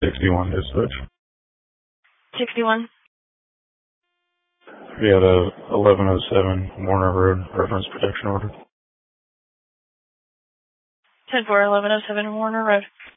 61 dispatch. 61. We had a 1107 Warner Road reference protection order. 10-4, 1107 Warner Road.